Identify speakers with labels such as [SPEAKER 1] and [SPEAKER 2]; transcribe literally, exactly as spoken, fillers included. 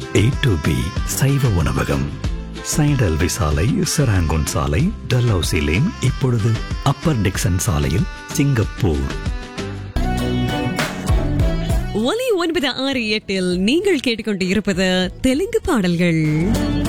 [SPEAKER 1] A to be சைவ உணவகம். சைடல்வி சாலை, செராங்கோன் சாலை, டல்ஹவுசி லேன், இப்பொழுது அப்பர் டிக்சன் சாலையில், சிங்கப்பூர்.
[SPEAKER 2] ஒலி ஒன்பது ஆறு எட்டில் நீங்கள் கேட்டுக்கொண்டு இருப்பது தெலுங்கு பாடல்கள்.